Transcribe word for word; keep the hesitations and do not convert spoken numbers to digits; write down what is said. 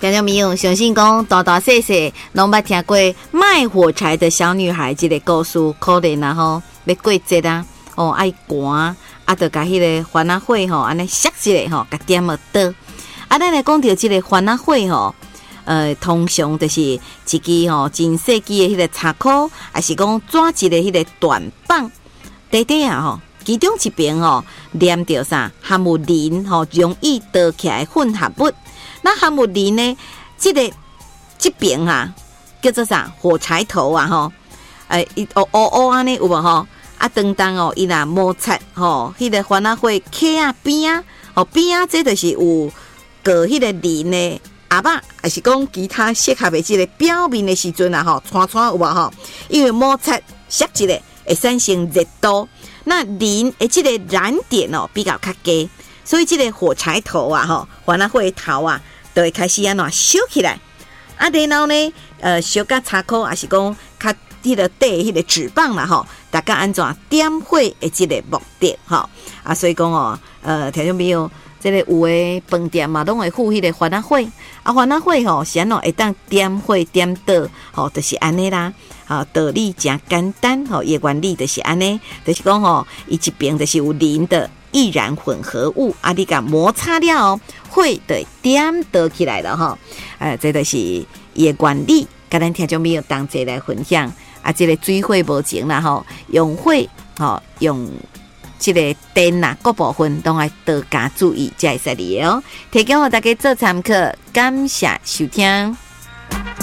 听众朋友，相信讲大大细细拢捌听过卖火柴的小女孩这个故事，可怜啊吼，要过节啊，哦爱寒，啊，就甲迄个番仔火吼，安尼烧一下吼，甲点个刀。啊，咱来讲到这个番仔火吼，呃，通常就是一支吼真细支的迄个插箍，还是讲抓一个迄个短棒，底底啊吼。其中一边吼黏着啥含有磷吼，容易倒起来混合物。那含有磷呢？这个这边啊叫做啥火柴头啊吼，诶，伊乌乌乌安尼有无吼？啊，当当哦，伊若摩擦吼，迄、那个番仔火壳啊边啊，哦边啊，这就是有过迄个磷的阿爸，还是讲其他适合的这个表面的时阵啊吼，串串有无吼？因为摩擦烧一个会产生热度。那磷诶，这个燃点哦比较较低，所以这个火柴头啊，吼，番仔火的头啊，就会开始安怎烧起来。啊，然后呢，呃，烧甲插箍，还是讲较迄个底迄个纸棒啦，吼，大家安怎点火的这个目的，吼啊，所以讲哦，呃，听众朋友，这个有的饭店嘛，拢会附迄个番仔火，啊，番仔火吼，是安怎会当点火点倒，吼，就是安尼啦。好，道理真简单吼，也原理就是安尼，就是讲吼，伊一边就是有磷的易燃混合物，啊，你甲摩擦了哦，火就点倒起来了吼，呃，这就是伊的原理，甲咱听众朋友同齐来分享。啊，这个水火无情啦吼，用火吼，用这个电呐各部分都要多加注意，才会使哩哦。提供互大家做参考，感谢收听。